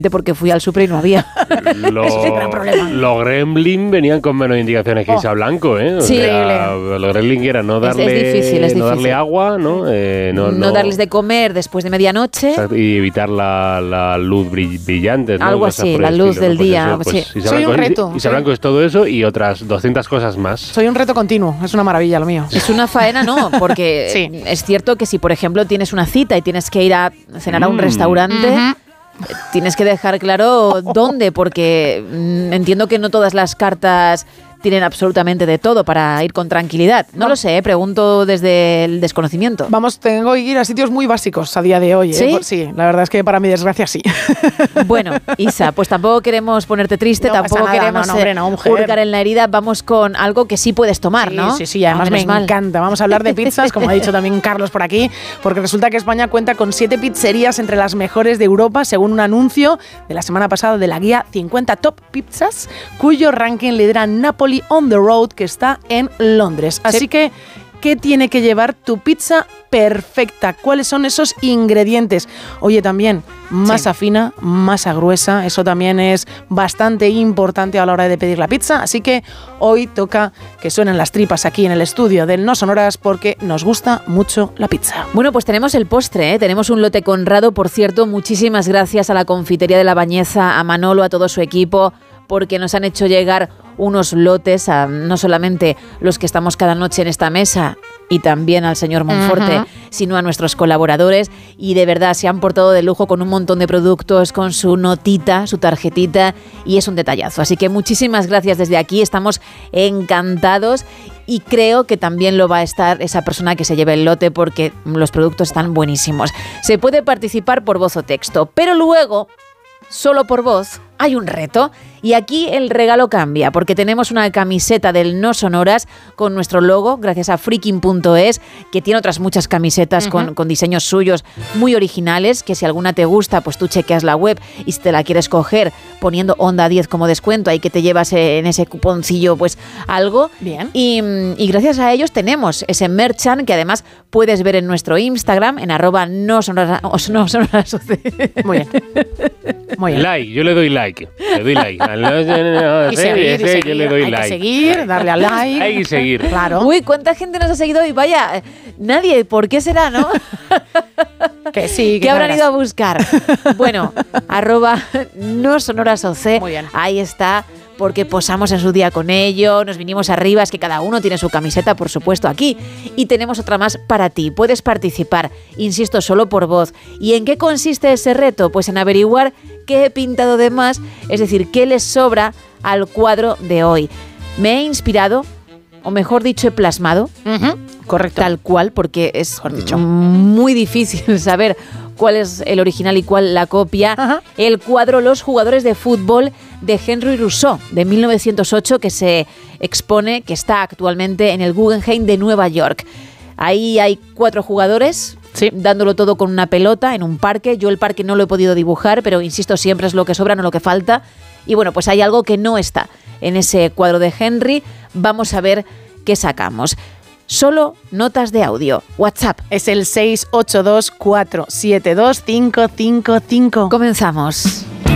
porque fui al súper y no había. Los Gremlin venían con menos indicaciones que Isa Blanco, ¿eh? O sí, sea, los Gremlin era no darle, es difícil. Darle agua, ¿no? No darles de comer después de medianoche. Y evitar la luz brillante, ¿no? Algo así, la luz del día. Pues sí. Soy un reto. Isa Blanco es todo eso y otras 200 cosas más. Soy un reto continuo, es una maravilla lo mío. Es una faena, ¿no? Porque sí. Es cierto que si, por ejemplo, tienes una cita y tienes que ir a cenar a un restaurante... Tienes que dejar claro dónde, porque entiendo que no todas las cartas tienen absolutamente de todo para ir con tranquilidad. No lo sé, pregunto desde el desconocimiento. Tengo que ir a sitios muy básicos a día de hoy. ¿Sí? Sí, la verdad es que para mi desgracia sí. Bueno, Isa, pues tampoco queremos ponerte triste, no tampoco queremos hurgar en la herida. Vamos con algo que sí puedes tomar, ¿no? Sí, además me encanta. Vamos a hablar de pizzas, como ha dicho también Carlos por aquí, porque resulta que España cuenta con 7 pizzerías entre las mejores de Europa, según un anuncio de la semana pasada de la guía 50 Top Pizzas, cuyo ranking lidera Napoli on the Road, que está en Londres. Así que, ¿qué tiene que llevar tu pizza perfecta? ¿Cuáles son esos ingredientes? Oye, también masa fina, masa gruesa, eso también es bastante importante a la hora de pedir la pizza, así que hoy toca que suenen las tripas aquí en el estudio del No Sonoras porque nos gusta mucho la pizza. Bueno, pues tenemos el postre, ¿eh? Tenemos un lote Conrado, por cierto, muchísimas gracias a la confitería de La Bañeza, a Manolo, a todo su equipo, porque nos han hecho llegar unos lotes, a no solamente los que estamos cada noche en esta mesa y también al señor Monforte, sino a nuestros colaboradores, y de verdad se han portado de lujo con un montón de productos, con su notita, su tarjetita, y es un detallazo. Así que muchísimas gracias desde aquí, estamos encantados y creo que también lo va a estar esa persona que se lleve el lote porque los productos están buenísimos. Se puede participar por voz o texto, pero luego, solo por voz, hay un reto. Y aquí el regalo cambia, porque tenemos una camiseta del No Sonoras con nuestro logo, gracias a freaking.es, que tiene otras muchas camisetas con diseños suyos muy originales, que si alguna te gusta, pues tú chequeas la web y si te la quieres coger poniendo Onda 10 como descuento, ahí que te llevas en ese cuponcillo pues algo. Bien. Y gracias a ellos tenemos ese merchan que además puedes ver en nuestro Instagram, en @nosonoras. Muy bien. Muy bien. Like, yo le doy like. Le doy like. Y seguir. Yo le doy hay like. que seguir, darle a like. Hay que seguir. Claro. Uy, ¿cuánta gente nos ha seguido hoy? Vaya, nadie. ¿Por qué será, no? Que sí. ¿Qué habrán ido a buscar? Bueno, @nosonorasoc. Muy bien. Ahí está. Porque posamos en su día con ello, nos vinimos arriba, es que cada uno tiene su camiseta, por supuesto, aquí. Y tenemos otra más para ti. Puedes participar, insisto, solo por voz. ¿Y en qué consiste ese reto? Pues en averiguar qué he pintado de más, es decir, qué les sobra al cuadro de hoy. Me he inspirado, o mejor dicho, he plasmado, correcto, tal cual, porque es muy difícil saber cuál es el original y cuál la copia. El cuadro Los jugadores de fútbol de Henry Rousseau, de 1908, que se expone, que está actualmente en el Guggenheim de Nueva York. Ahí hay 4 jugadores, dándolo todo con una pelota en un parque. Yo el parque no lo he podido dibujar, pero insisto, siempre es lo que sobra, no lo que falta. Y bueno, pues hay algo que no está en ese cuadro de Henry. Vamos a ver qué sacamos. Solo notas de audio. WhatsApp. Es el 682-472-555. Comenzamos.